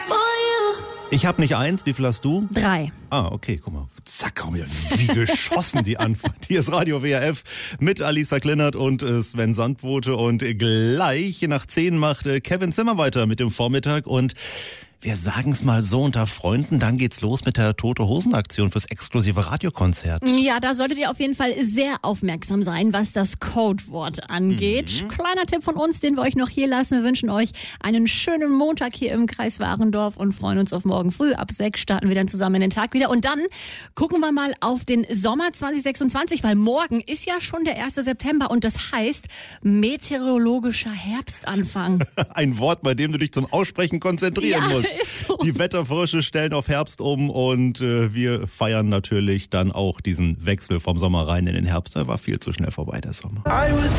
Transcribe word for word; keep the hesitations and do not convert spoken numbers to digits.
Ich habe nicht eins, wie viel hast du? Drei. Ah, okay, guck mal. Zack, komm hier, wie geschossen die Antwort. Hier ist Radio W R F mit Alisa Kleinert und äh, Sven Sandbote. Und gleich nach zehn macht äh, Kevin Zimmer weiter mit dem Vormittag. Und wir sagen es mal so unter Freunden, dann geht's los mit der Tote-Hosen-Aktion fürs exklusive Radiokonzert. Ja, da solltet ihr auf jeden Fall sehr aufmerksam sein, was das Codewort angeht. Mhm. Kleiner Tipp von uns, den wir euch noch hier lassen. Wir wünschen euch einen schönen Montag hier im Kreis Warendorf und freuen uns auf morgen früh. Ab sechs starten wir dann zusammen in den Tag wieder. Und dann gucken wir mal auf den Sommer zwanzig sechsundzwanzig, weil morgen ist ja schon der erste September und das heißt meteorologischer Herbstanfang. Ein Wort, bei dem du dich zum Aussprechen konzentrieren ja, musst. Ist so. Die Wetterfrösche stellen auf Herbst um und äh, wir feiern natürlich dann auch diesen Wechsel vom Sommer rein in den Herbst. Da war viel zu schnell vorbei, der Sommer.